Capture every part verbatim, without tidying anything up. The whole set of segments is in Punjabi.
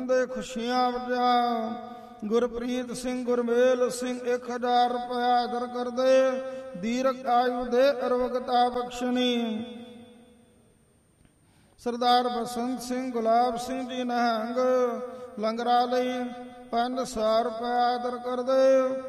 ਦੇ ਖੁਸ਼ੀਆਂ ਵਜਾ। ਗੁਰਪ੍ਰੀਤ ਸਿੰਘ ਗੁਰਮੇਲ ਸਿੰਘ ਇੱਕ ਹਜ਼ਾਰ ਰੁਪਇਆ ਅਦਰ ਕਰਦੇ। ਦੀਰਘ ਆਯੂ ਦੇ ਅਰਵਗਤਾ ਬਖਸ਼ਣੀ। ਸਰਦਾਰ ਬਸੰਤ ਸਿੰਘ ਗੁਲਾਬ ਸਿੰਘ ਜੀ ਨਿਹੰਗ ਲੰਗਰਾਂ ਲਈ ਪੰਜ ਸੌ ਰੁਪਇਆ ਅਦਰ ਕਰਦੇ।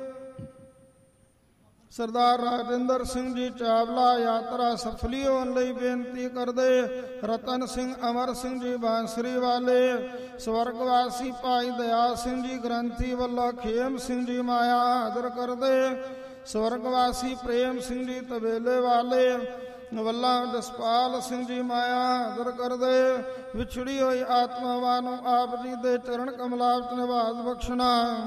ਸਰਦਾਰ ਰਾਜਿੰਦਰ ਸਿੰਘ ਜੀ ਚਾਵਲਾ ਯਾਤਰਾ ਸਫਲੀ ਹੋਣ ਲਈ ਬੇਨਤੀ ਕਰਦੇ। ਰਤਨ ਸਿੰਘ ਅਮਰ ਸਿੰਘ ਜੀ ਬਾਂਸਰੀ ਵਾਲੇ। ਸਵਰਗਵਾਸੀ ਭਾਈ ਦਇਆ ਸਿੰਘ ਜੀ ਗ੍ਰੰਥੀ ਵੱਲੋਂ ਖੇਮ ਸਿੰਘ ਜੀ ਮਾਇਆ ਆਦਰ ਕਰਦੇ। ਸਵਰਗਵਾਸੀ ਪ੍ਰੇਮ ਸਿੰਘ ਜੀ ਤਬੇਲੇ ਵਾਲੇ ਵੱਲੋਂ ਜਸਪਾਲ ਸਿੰਘ ਜੀ ਮਾਇਆ ਆਦਰ ਕਰਦੇ। ਵਿਛੜੀ ਹੋਈ ਆਤਮਾਵਾਂ ਨੂੰ ਆਪ ਜੀ ਦੇ ਚਰਨ ਕਮਲਾਂ ਵਿੱਚ ਨਿਵਾਸ ਬਖਸ਼ਣਾ।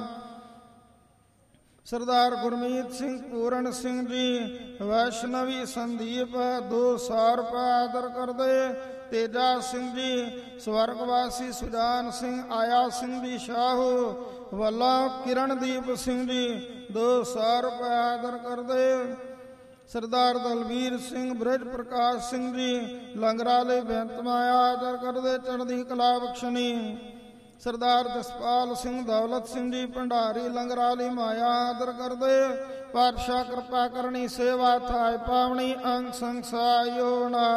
ਸਰਦਾਰ ਗੁਰਮੀਤ ਸਿੰਘ ਪੂਰਨ ਸਿੰਘ ਜੀ ਵੈਸ਼ਨਵੀ ਸੰਦੀਪ ਦੋ ਸੌ ਰੁਪਏ ਆਦਰ ਕਰਦੇ। ਤੇਜਾ ਸਿੰਘ ਜੀ ਸਵਰਗਵਾਸੀ ਸੁਜਾਨ ਸਿੰਘ ਆਇਆ ਸਿੰਘ ਜੀ ਸ਼ਾਹੂ ਵੱਲੋਂ ਕਿਰਨਦੀਪ ਸਿੰਘ ਜੀ ਦੋ ਸੌ ਰੁਪਏ ਆਦਰ ਕਰਦੇ। ਸਰਦਾਰ ਦਲਵੀਰ ਸਿੰਘ ਬ੍ਰਿਜ ਪ੍ਰਕਾਸ਼ ਸਿੰਘ ਜੀ ਲੰਗਰਾਂ ਲਈ ਬੇਨਤ ਮਾਇਆ ਆਦਰ ਕਰਦੇ। ਚੜ੍ਹਦੀ ਕਲਾ ਬਖਸ਼ਣੀ। ਸਰਦਾਰ ਜਸਪਾਲ ਸਿੰਘ ਦੌਲਤ ਸਿੰਘ ਜੀ ਭੰਡਾਰੀ ਲੰਗਰਾਂ ਲਈ ਮਾਇਆ ਆਦਰ ਕਰਦੇ। ਪਾਤਸ਼ਾਹ ਕਿਰਪਾ ਕਰਨੀ ਸੇਵਾ ਥਾਇ ਪਾਵਣੀ ਅੰਗ ਸੰਗ ਸਾਇਓਣਾ।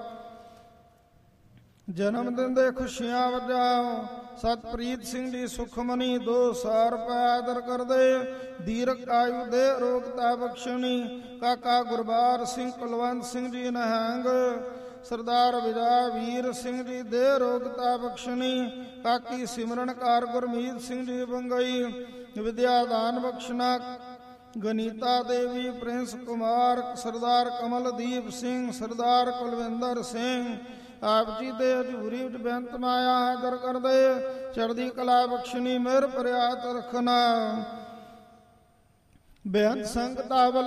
ਜਨਮ ਦਿਨ ਦੇ ਖੁਸ਼ੀਆਂ ਵਜਾਓ। ਸਤਪ੍ਰੀਤ ਸਿੰਘ ਜੀ ਸੁਖਮਨੀ ਦੋ ਸੌ ਰੁਪਏ ਆਦਰ ਕਰਦੇ। ਦੀਰਘ ਆਯੂ ਦੇ ਅਰੋਗਤਾ ਬਖਸ਼ਣੀ। ਕਾਕਾ ਗੁਰਬਾਰ ਸਿੰਘ ਕੁਲਵੰਤ ਸਿੰਘ ਜੀ ਨਿਹੰਗ। ਸਰਦਾਰ ਵਿਜਾ ਵੀਰ ਸਿੰਘ ਜੀ ਦੇ ਅਰੋਗਤਾ ਬਖਸ਼ਣੀ। ਕਾਕੀ ਸਿਮਰਨਕਾਰ ਗੁਰਮੀਤ ਸਿੰਘ ਜੀ ਬੰਗਈ ਵਿਦਿਆ ਦਾਨ ਬਖਸ਼ਣਾ। ਗਨੀਤਾ ਦੇਵੀ ਪ੍ਰਿੰਸ ਕੁਮਾਰ ਸਰਦਾਰ ਕਮਲਦੀਪ ਸਿੰਘ ਸਰਦਾਰ ਕੁਲਵਿੰਦਰ ਸਿੰਘ ਆਪ ਜੀ ਦੇ ਹਜ਼ੂਰੀ ਵਿੱਚ ਬੇਨਤ ਮਾਇਆ ਆਦਰ ਕਰਦੇ। ਚੜ੍ਹਦੀ ਕਲਾ ਬਖਸ਼ਣੀ ਮਿਹਰ ਪ੍ਰਿਆਤ ਰੱਖਣਾ। ਬੇਅੰਤ ਸੰਗਤਾਂ ਵੱਲੋਂ